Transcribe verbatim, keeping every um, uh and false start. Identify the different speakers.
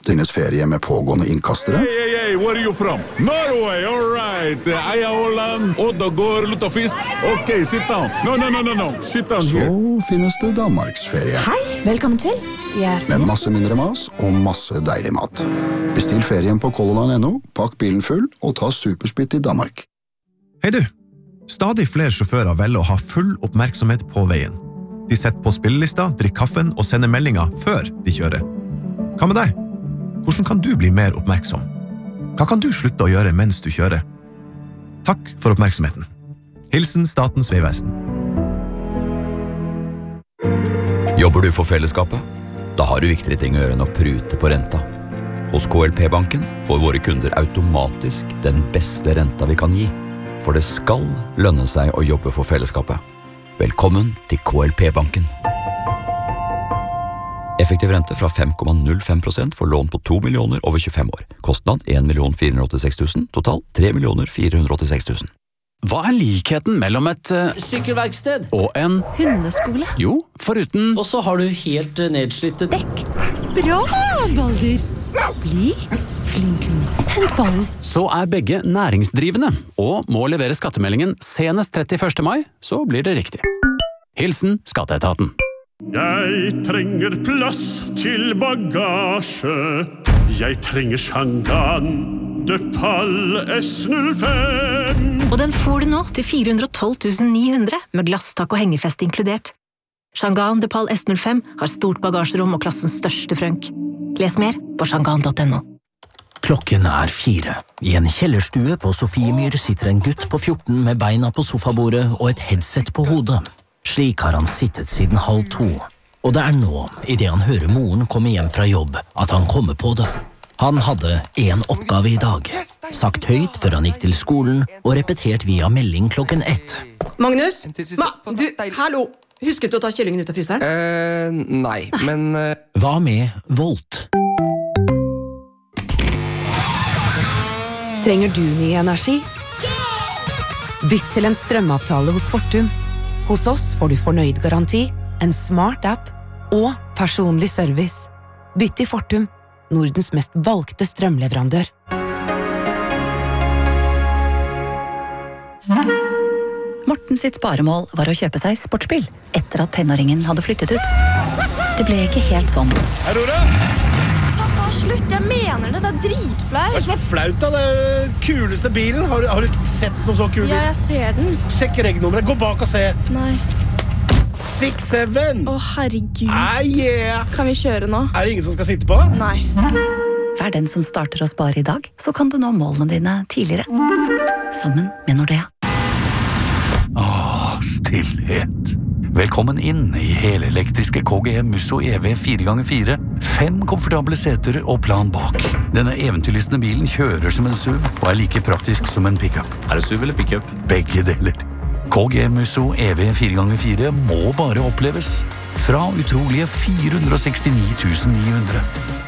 Speaker 1: finnes ferie med pågående innkastere.
Speaker 2: Hey, hey, hey, where are you from? Norway, all right. Jeg er Holland, Oddegård, Luttafisk. Ok, sit down. No, no, no, no, no. Sit down
Speaker 1: Så
Speaker 2: here.
Speaker 1: finnes det Danmarksferie.
Speaker 3: Hei, velkommen til. Jeg
Speaker 1: Med masse mindre mas og masse deilig mat. Bestill ferien på color line punktum no, pakk bilen full og ta supersplitt i Danmark.
Speaker 4: Hei du! Stadig flere sjåfører velger å ha full oppmerksomhet på veien. De setter på spillelista, drikker kaffen og sender meldinger før de kjører. Hva med deg? Hvordan kan du bli mer oppmerksom? Hva kan du slutte å gjøre mens du kjører? Takk for oppmerksomheten. Hilsen Statens Vegvesen.
Speaker 5: Jobber du for fellesskapet? Da har du viktigere ting å gjøre enn å prute på renta. Hos K L P-banken får våre kunder automatisk den beste renta vi kan gi. For det skal lønne seg å jobbe for fellesskapet. Velkommen til K L P-banken. Effektiv rente fra fem komma null fem prosent for lån på to millioner over tjuefem år. Kostnad en million fire hundre åttiseks tusen, total tre millioner fire hundre åttiseks tusen.
Speaker 6: Hva er likheten mellom et uh,
Speaker 7: Sykkelverksted
Speaker 6: og en
Speaker 3: hundeskole.
Speaker 6: Jo, foruten
Speaker 7: Og så har du helt uh, nedslitte
Speaker 3: Dekk. Bra, Balder. Bli flink. Hent ballen.
Speaker 6: Så er begge næringsdrivende, og må levere skattemeldingen senest trettiførste mai, så blir det riktig. Hilsen Skatteetaten.
Speaker 8: Jeg trenger plass til bagasje. Jeg trenger Shangan de Pal S null fem.
Speaker 9: Og den får du nå til fire hundre og tolv tusen ni hundre, med glasstak og hengefest inkludert. Shangan de Pal S null fem har stort bagasjerom og klassens største frønk. Les mer på shangan punktum no.
Speaker 10: Klokken er fire. I en kjellerstue på Sofiemyr sitter en gutt på fjorten med beina på sofabordet og et headset på hodet. Slik har han sittet siden halv to. Og det er nå, i det han hører moren komme hjem fra jobb, at han kommer på det. Han hadde en oppgave i dag. Sagt høyt før han gikk til skolen, og repetert via melding klokken ett.
Speaker 11: Magnus? Ma, du, hallo! Husket du å ta kyllingen ut av fryseren?
Speaker 12: Eh, nei, men... Uh...
Speaker 10: Hva med Volt?
Speaker 13: Trenger du ny energi? Bytt til en strømavtale hos Fortum. Hos oss får du fornøyd garanti, en smart app og personlig service. Bytt til Fortum, Nordens mest valgte strømleverandør.
Speaker 14: Morten sitt sparemål var å kjøpe seg sportsbil, etter at tenåringen hadde flyttet ut. Det ble ikke helt sånn.
Speaker 15: Aurora! Pappa, slutt, jeg mener det, det er dritflaut. Hva er det som er flaut da? Det er kuleste bilen. Har, har du ikke sett noe så kul bil?
Speaker 16: Ja, jeg ser den.
Speaker 15: Sjekk regnummeret, gå bak og se.
Speaker 16: Nei.
Speaker 15: seks syv.
Speaker 16: Å, herregud.
Speaker 15: Ah, yeah.
Speaker 16: Kan vi kjøre nå?
Speaker 15: Er det ingen som skal sitte på?
Speaker 16: Nei.
Speaker 14: Vær den som starter å spare i dag, så kan du nå målene dine tidligere. Sammen med Nordea.
Speaker 17: Åh, stillhet. Velkommen inn i helelektriske K G M Musso E V fire ganger fire. Fem komfortable seter og plan bak. Denne eventyrlystne bilen kjører som en S U V og er like praktisk som en pickup. Er det S U V eller pickup? Begge deler. K G M Musso E V fire ganger fire må bare oppleves. Fra utrolige fire hundre og sekstini tusen ni hundre.